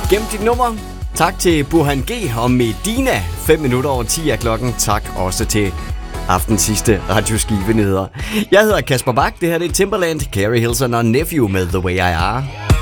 Gem dit nummer. Tak til Burhan G og Medina. 5 minutter over 10 er klokken. Tak også til aftens sidste radioskive-nyheder. Jeg hedder Kasper Bak. Det her det er Timbaland, Carrie Hilson og Nephew med The Way I Are.